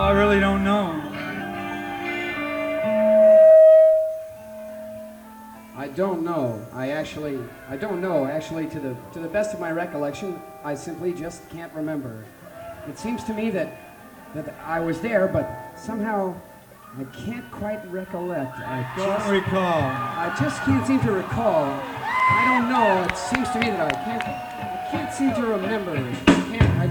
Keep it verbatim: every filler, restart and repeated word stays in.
I really don't know. I don't know. I actually, I don't know. Actually, to the to the best of my recollection, I simply just can't remember. It seems to me that that I was there, but somehow I can't quite recollect. I Don't just, recall. I just can't seem to recall. I don't know. It seems to me that I can't, I can't seem to remember.